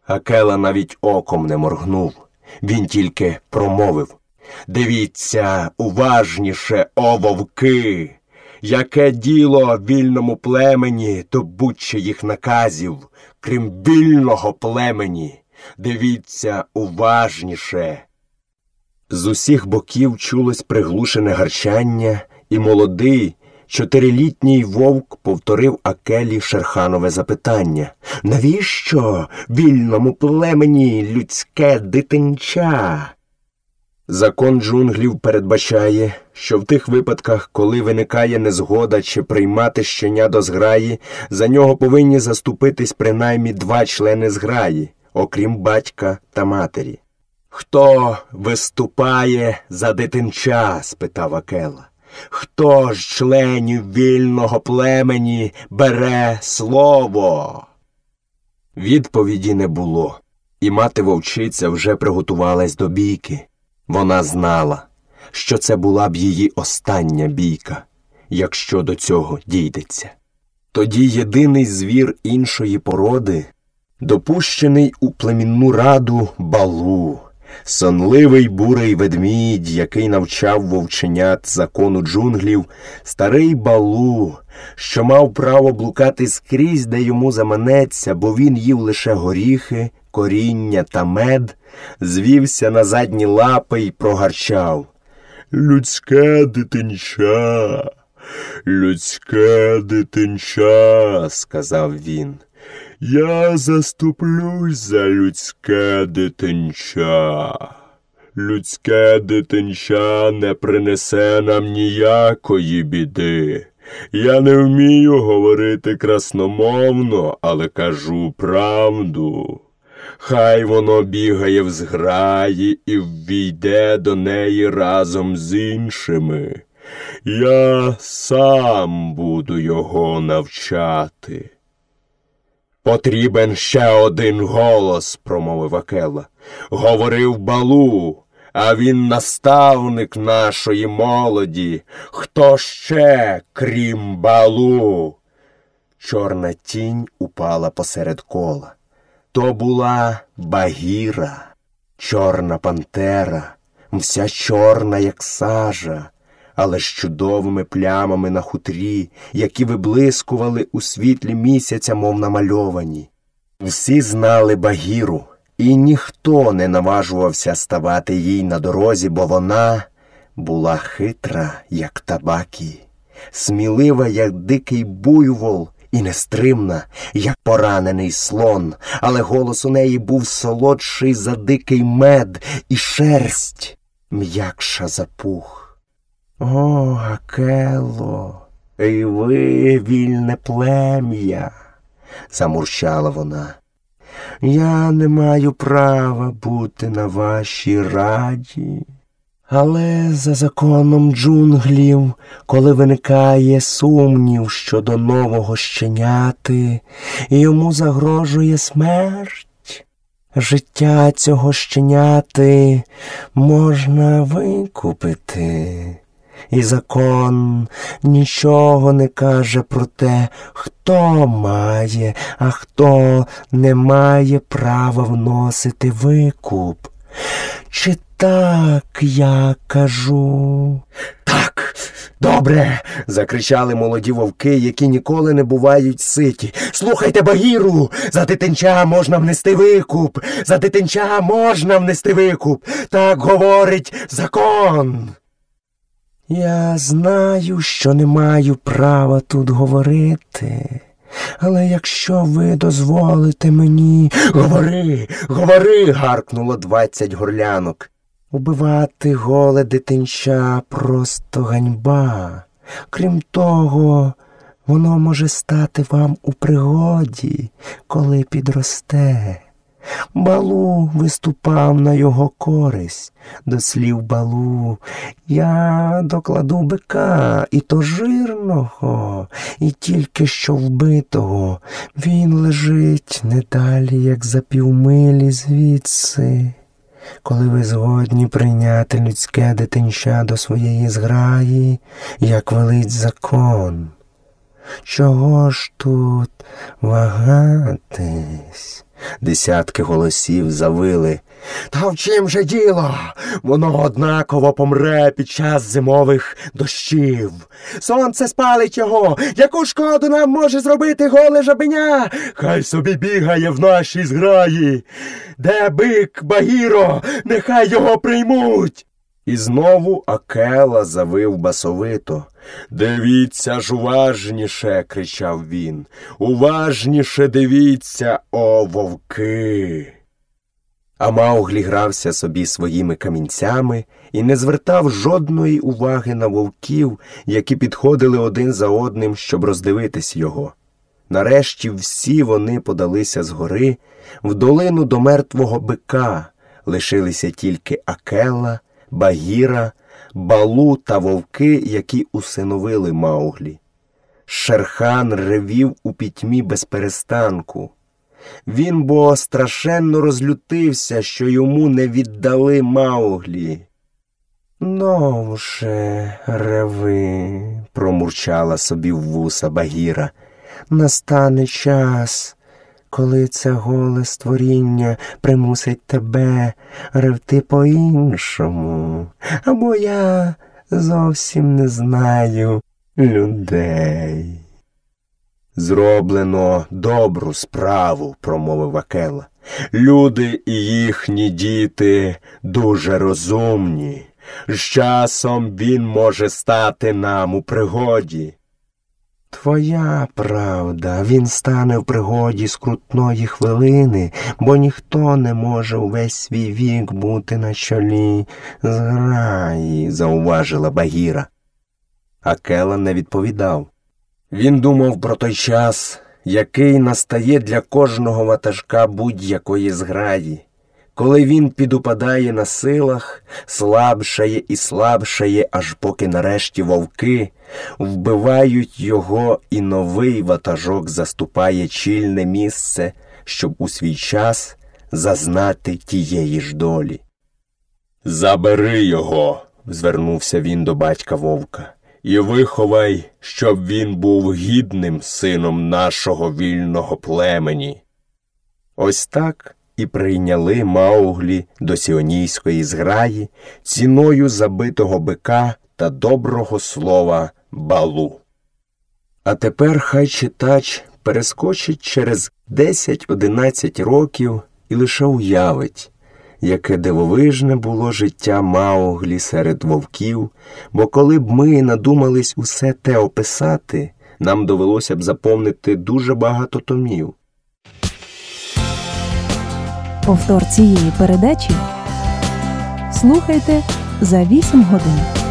Акела навіть оком не моргнув. Він тільки промовив: «Дивіться уважніше, о вовки! Яке діло вільному племені добуче їх наказів, крім вільного племені? Дивіться уважніше!» З усіх боків чулось приглушене гарчання, і молодий, 4-літній вовк повторив Акелі Шерханове запитання: «Навіщо вільному племені людське дитинча?» Закон джунглів передбачає, що в тих випадках, коли виникає незгода чи приймати щеня до зграї, за нього повинні заступитись принаймні 2 члени зграї, окрім батька та матері. «Хто виступає за дитинча?» – спитав Акела. «Хто ж членів вільного племені бере слово?» Відповіді не було, і мати-вовчиця вже приготувалась до бійки. Вона знала, що це була б її остання бійка, якщо до цього дійдеться. Тоді єдиний звір іншої породи, допущений у племінну раду Балу, сонливий бурий ведмідь, який навчав вовченят закону джунглів, старий Балу, що мав право блукати скрізь, де йому заманеться, бо він їв лише горіхи, коріння та мед, звівся на задні лапи й прогарчав: «Людське дитинча, людське дитинча», – сказав він. «Я заступлюсь за людське дитинча. Людське дитинча не принесе нам ніякої біди. Я не вмію говорити красномовно, але кажу правду. Хай воно бігає в зграї і ввійде до неї разом з іншими. Я сам буду його навчати». «Потрібен ще один голос», – промовив Акела. «Говорив Балу, а він наставник нашої молоді. Хто ще, крім Балу?» Чорна тінь упала посеред кола. То була Багіра, чорна пантера, вся чорна, як сажа, але з чудовими плямами на хутрі, які виблискували у світлі місяця, мов намальовані. Всі знали Багіру, і ніхто не наважувався ставати їй на дорозі, бо вона була хитра, як табакі, смілива, як дикий буйвол, і нестримна, як поранений слон, але голос у неї був солодший за дикий мед, і шерсть м'якша за пух. «О, Акело, і ви, вільне плем'я», – замурчала вона, – «я не маю права бути на вашій раді. Але за законом джунглів, коли виникає сумнів щодо нового щеняти, і йому загрожує смерть, життя цього щеняти можна викупити. І закон нічого не каже про те, хто має, а хто не має права вносити викуп. Чи так я кажу?» «Так, добре!» – закричали молоді вовки, які ніколи не бувають ситі. «Слухайте Багіру! За дитинча можна внести викуп! За дитинча можна внести викуп! Так говорить закон!» «Я знаю, що не маю права тут говорити, але якщо ви дозволите мені...» «Говори, говори!» – гаркнуло 20 горлянок. «Убивати голе дитинча просто ганьба. Крім того, воно може стати вам у пригоді, коли підросте. Балу виступав на його користь. До слів Балу я докладу бика, і то жирного, і тільки що вбитого. Він лежить не далі, як за півмилі звідси. Коли ви згодні прийняти людське дитинча до своєї зграї, як велить закон, чого ж тут вагатись? Десятки голосів завили: «Та в чим же діло? Воно однаково помре під час зимових дощів. Сонце спалить його. Яку шкоду нам може зробити голе жабеня? Хай собі бігає в нашій зграї. Де бик, Багіро? Нехай його приймуть!» І знову Акела завив басовито. «Дивіться ж уважніше!» – кричав він. «Уважніше дивіться, о вовки!» А Мауглі грався собі своїми камінцями і не звертав жодної уваги на вовків, які підходили один за одним, щоб роздивитись його. Нарешті всі вони подалися з гори в долину до мертвого бика. Лишилися тільки Акела, Багіра, Балу та вовки, які усиновили Мауглі. Шерхан ревів у пітьмі без перестанку. Він бо страшенно розлютився, що йому не віддали Мауглі. «Довше реви», – промурчала собі в вуса Багіра. «Настане час, коли це голе створіння примусить тебе ревти по-іншому, або я зовсім не знаю людей». «Зроблено добру справу», – промовив Акела. «Люди і їхні діти дуже розумні. З часом він може стати нам у пригоді». «Твоя правда, він стане в пригоді скрутної хвилини, бо ніхто не може увесь свій вік бути на чолі зграї», – зауважила Багіра. Акела не відповідав. Він думав про той час, який настає для кожного ватажка будь-якої зграї, коли він підупадає на силах, слабшає і слабшає, аж поки нарешті вовки вбивають його і новий ватажок заступає чільне місце, щоб у свій час зазнати тієї ж долі. «Забери його», – звернувся він до батька вовка, – «і виховай, щоб він був гідним сином нашого вільного племені». Ось так і прийняли Мауглі до сіонійської зграї ціною забитого бика та доброго слова Балу. А тепер хай читач перескочить через 10-11 років і лише уявить, яке дивовижне було життя Мауглі серед вовків, бо коли б ми надумались усе те описати, нам довелося б заповнити дуже багато томів. Повтор цієї передачі слухайте за 8 годин.